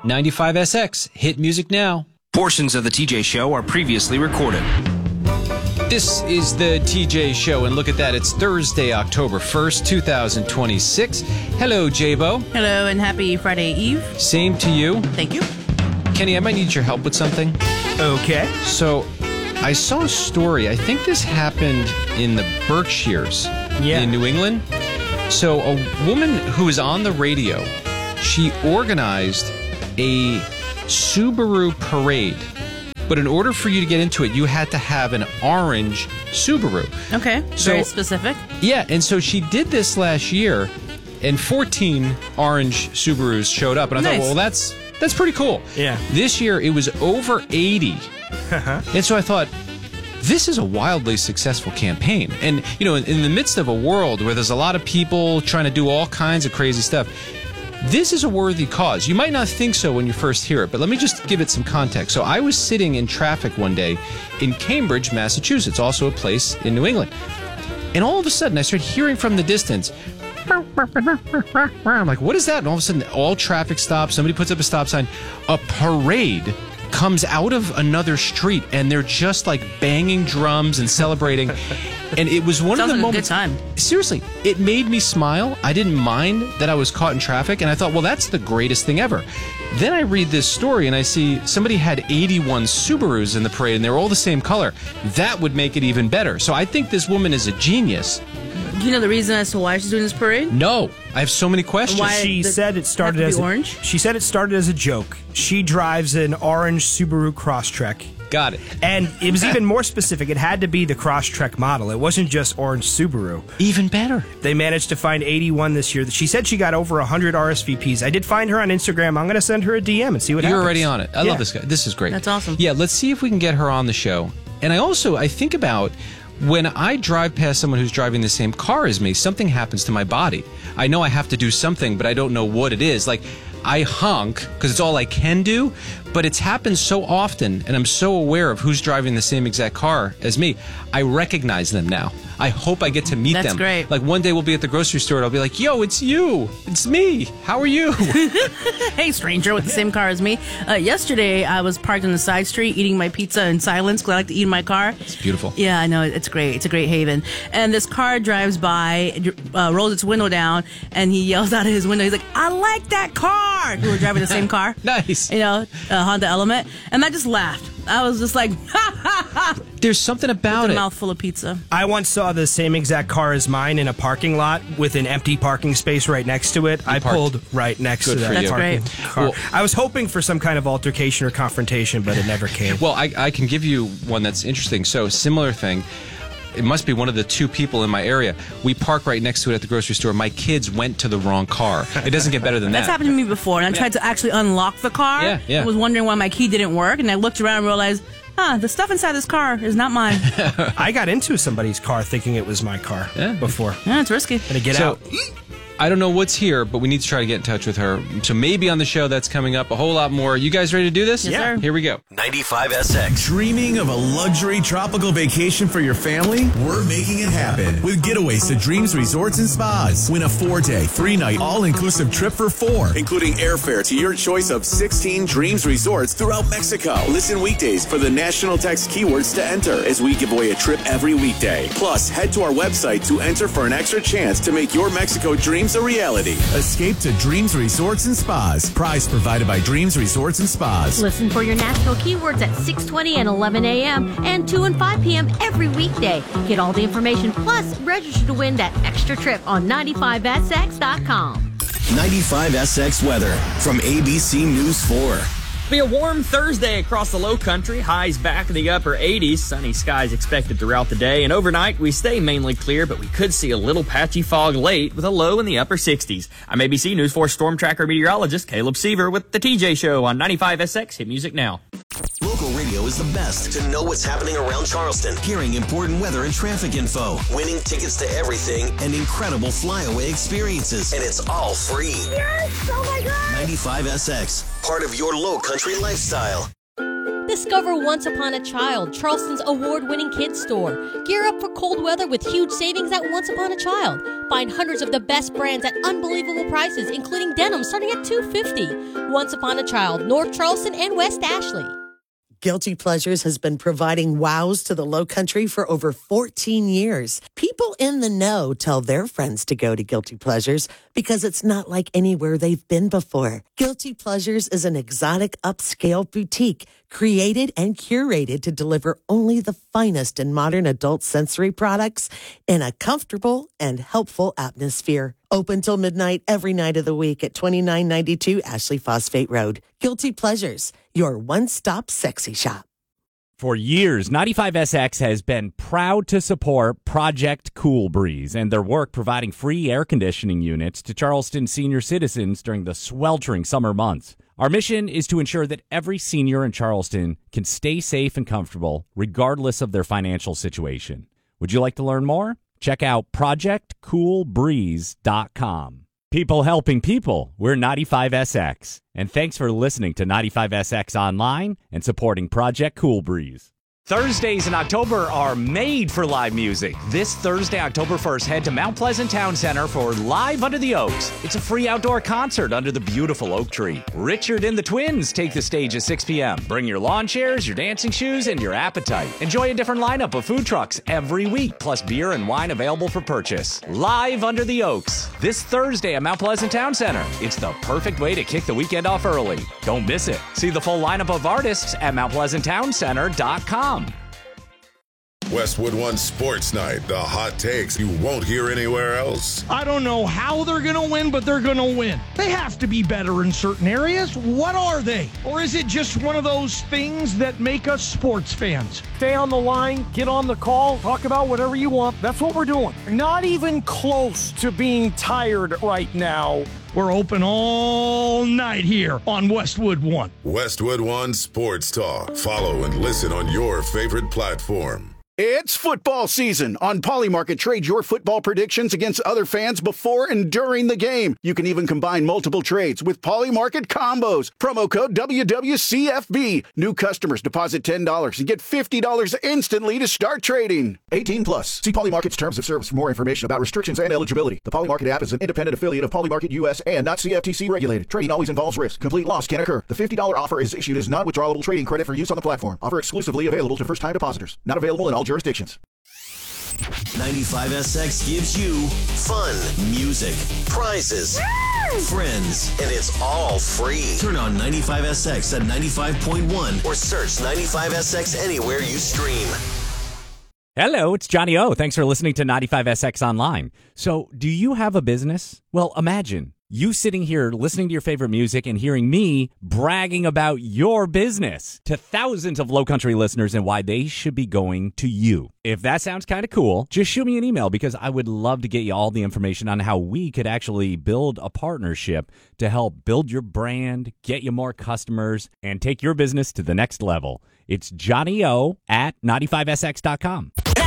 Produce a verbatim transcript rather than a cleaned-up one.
ninety-five S X, hit music now. Portions of the T J Show are previously recorded. This is the T J Show, and look at that. It's Thursday, October first, two thousand twenty-six. Hello, J-Bo. Hello, and happy Friday Eve. Same to you. Thank you. Kenny, I might need your help with something. Okay. So, I saw a story. I think this happened in the Berkshires Yeah. in New England. So, a woman who was on the radio, she organized a Subaru parade. But in order for you to get into it, you had to have an orange Subaru. Okay, So- very specific. Yeah, and so she did this last year, and fourteen orange Subarus showed up. And I Nice. thought, well, that's that's pretty cool. Yeah. This year, it was over eighty. And so I thought, this is a wildly successful campaign. And, you know, in, in the midst of a world where there's a lot of people trying to do all kinds of crazy stuff, this is a worthy cause. You might not think so when you first hear it, but let me just give it some context. So I was sitting in traffic one day in Cambridge, Massachusetts, also a place in New England. And all of a sudden, I started hearing from the distance, I'm like, what is that? And all of a sudden, all traffic stops. Somebody puts up a stop sign. A parade comes out of another street, and they're just like banging drums and celebrating. And it was one Sounds of the like a moments. good time. Seriously, it made me smile. I didn't mind that I was caught in traffic, and I thought, well, that's the greatest thing ever. Then I read this story, and I see somebody had eighty-one Subarus in the parade, and they were all the same color. That would make it even better. So I think this woman is a genius. Do you know the reason as to why she's doing this parade? No, I have so many questions. Why- She Does said it it started have to as be a, orange? She said it started as a joke. She drives an orange Subaru Crosstrek. Got it. And it was even more specific. It had to be the Crosstrek model. It wasn't just orange Subaru. Even better. They managed to find eighty-one this year. She said she got over one hundred R S V Ps. I did find her on Instagram. I'm going to send her a D M and see what You're happens. already on it. I Yeah. love this guy. This is great. That's awesome. Yeah, let's see if we can get her on the show. And I also, I think about when I drive past someone who's driving the same car as me, something happens to my body. I know I have to do something, but I don't know what it is. Like, I honk because it's all I can do, but it's happened so often, and I'm so aware of who's driving the same exact car as me. I recognize them now. I hope I get to meet That's them. great. Like, one day we'll be at the grocery store, and I'll be like, yo, it's you. It's me. How are you? Hey, stranger with the same car as me. Uh, yesterday, I was parked on the side street eating my pizza in silence because I like to eat in my car. It's beautiful. Yeah, I know. It's great. It's a great haven. And this car drives by, uh, rolls its window down, and he yells out of his window. He's like, I like that car. We were driving the same car. Nice. You know, uh, Honda Element. And I just laughed. I was just like, ha, ha, ha. There's something about With a it. mouthful of pizza. I once saw the same exact car as mine in a parking lot with an empty parking space right next to it. I parked. pulled right next Good to for that you. parking That's car. Well- I was hoping for some kind of altercation or confrontation, but it never came. Well, I, I can give you one that's interesting. So, similar thing. It must be one of the two people in my area. We park right next to it at the grocery store. My kids went to the wrong car. It doesn't get better than That's that. happened to me before, and I tried to actually unlock the car. Yeah, yeah. I was wondering why my key didn't work, and I looked around and realized, huh, the stuff inside this car is not mine. I got into somebody's car thinking it was my car Yeah. before. Yeah, it's risky. Had to get So, out. I don't know what's here, but we need to try to get in touch with her. So maybe on the show that's coming up, a whole lot more. You guys ready to do this? Yes, Yeah. sir. Here we go. ninety-five S X. Dreaming of a luxury tropical vacation for your family? We're making it happen with Getaways to Dreams Resorts and Spas. Win a four-day, three-night, all-inclusive trip for four, including airfare to your choice of sixteen Dreams Resorts throughout Mexico. Listen weekdays for the national text keywords to enter as we give away a trip every weekday. Plus, head to our website to enter for an extra chance to make your Mexico dreams a reality. Escape to Dreams Resorts and Spas. Prize provided by Dreams Resorts and Spas. Listen for your national keywords at six twenty and eleven a.m. and two and five p.m. every weekday. Get all the information, plus register to win that extra trip on ninety-five S X dot com. ninety-five S X weather from A B C News four. Be a warm Thursday across the low country. Highs back in the upper eighties. Sunny skies expected throughout the day. And overnight, we stay mainly clear, but we could see a little patchy fog late with a low in the upper sixties. I'm A B C News four Storm Tracker meteorologist Caleb Seaver with the T J Show on ninety-five S X. Hit music now. Local radio is the best to know what's happening around Charleston, hearing important weather and traffic info, winning tickets to everything, and incredible flyaway experiences. And it's all free. Yes! Oh my God! ninety-five S X, part of your low country lifestyle. The Discover Once Upon a Child, Charleston's award-winning kids store. Gear up for cold weather with huge savings at Once Upon a Child. Find hundreds of the best brands at unbelievable prices, including denim starting at two hundred fifty dollars. Once Upon a Child, North Charleston and West Ashley. Guilty Pleasures has been providing wows to the Lowcountry for over fourteen years. People in the know tell their friends to go to Guilty Pleasures because it's not like anywhere they've been before. Guilty Pleasures is an exotic upscale boutique created and curated to deliver only the finest in modern adult sensory products in a comfortable and helpful atmosphere. Open till midnight every night of the week at twenty-nine ninety-two Ashley Phosphate Road. Guilty Pleasures, your one-stop sexy shop. For years, ninety-five S X has been proud to support Project Cool Breeze and their work providing free air conditioning units to Charleston senior citizens during the sweltering summer months. Our mission is to ensure that every senior in Charleston can stay safe and comfortable regardless of their financial situation. Would you like to learn more? Check out project cool breeze dot com. People helping people, we're ninety-five S X. And thanks for listening to ninety-five S X Online and supporting Project Cool Breeze. Thursdays in October are made for live music. This Thursday, October first, head to Mount Pleasant Town Center for Live Under the Oaks. It's a free outdoor concert under the beautiful oak tree. Richard and the Twins take the stage at six p.m. Bring your lawn chairs, your dancing shoes, and your appetite. Enjoy a different lineup of food trucks every week, plus beer and wine available for purchase. Live Under the Oaks, this Thursday at Mount Pleasant Town Center. It's the perfect way to kick the weekend off early. Don't miss it. See the full lineup of artists at mount pleasant town center dot com. Westwood One Sports Night, the hot takes you won't hear anywhere else. I don't know how they're going to win, but they're going to win. They have to be better in certain areas. What are they? Or is it just one of those things that make us sports fans? Stay on the line, get on the call, talk about whatever you want. That's what we're doing. Not even close to being tired right now. We're open all night here on Westwood One. Westwood One Sports Talk. Follow and listen on your favorite platform. It's football season. On Polymarket, trade your football predictions against other fans before and during the game. You can even combine multiple trades with Polymarket combos. Promo code W W C F B. New customers deposit ten dollars and get fifty dollars instantly to start trading. eighteen plus. See Polymarket's terms of service for more information about restrictions and eligibility. The Polymarket app is an independent affiliate of Polymarket U S and not C F T C regulated. Trading always involves risk. Complete loss can occur. The fifty dollars offer is issued as non-withdrawable trading credit for use on the platform. Offer exclusively available to first-time depositors. Not available in all jurisdictions. ninety-five S X gives you fun, music, prizes, friends, and it's all free. Turn on ninety-five S X at ninety-five point one or search ninety-five S X anywhere you stream. Hello, it's Johnny O. Thanks for listening to ninety-five S X Online. So, do you have a business? Well, imagine you sitting here listening to your favorite music and hearing me bragging about your business to thousands of Lowcountry listeners and why they should be going to you. If that sounds kind of cool, just shoot me an email because I would love to get you all the information on how we could actually build a partnership to help build your brand, get you more customers, and take your business to the next level. It's Johnny O at ninety-five S X dot com.